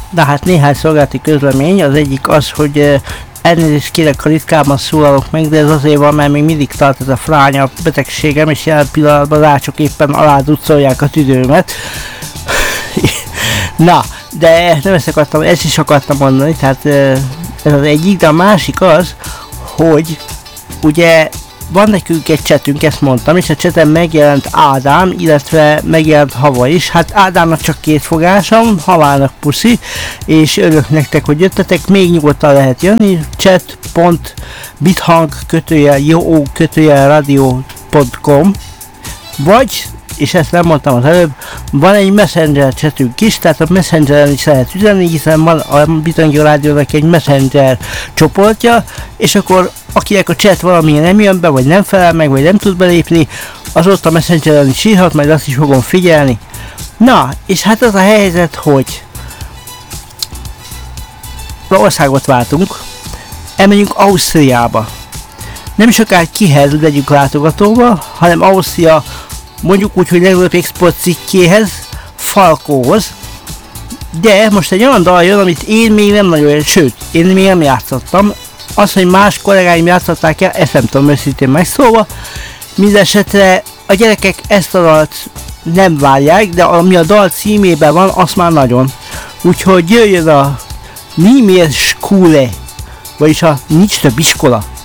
de hát néhány szolgálati közlemény, az egyik az, hogy elnézést kérek, ha ritkában szólalok meg, de ez azért van, mert még mindig tart ez a fránya betegségem, és jelen pillanatban rácsok éppen aláducolják a tüdőmet. Na, de nem ezt is akartam mondani, tehát ez az egyik, de a másik az, hogy ugye van nekünk egy chatünk, ezt mondtam, és a chaten megjelent Ádám, illetve megjelent Hava is. Hát Ádámnak csak 2 fogásom, Havának puszi, és örülök nektek, hogy jöttetek, még nyugodtan lehet jönni, chat.bithang-radio.com vagy, és ezt nem mondtam az előbb, van egy Messenger chatünk is, tehát a Messengeren is lehet üzenni, hiszen van a Bithangi Rádiónak egy Messenger csoportja, és akkor akinek a chat valamilyen nem jön be, vagy nem felel meg, vagy nem tud belépni, az ott a Messengeren is írhat, majd azt is fogom figyelni. Na, és hát az a helyzet, hogy országot váltunk, elmegyünk Ausztriába. Nem sokára kihez legyünk látogatóba, hanem Ausztria, mondjuk úgy, hogy legnagyobb export cikkéhez, Falkóhoz. De most egy olyan dal jön, amit én még nem nagyon, sőt, én még nem játszottam. Az, hogy más kollégáim játszották el, ezt nem tudom őszintén megszólva. Mindesetre a gyerekek ezt a dalt nem várják, de ami a dal címében van, azt már nagyon. Úgyhogy jöjjön a Nie mehr Schule, vagyis a nincs több iskola.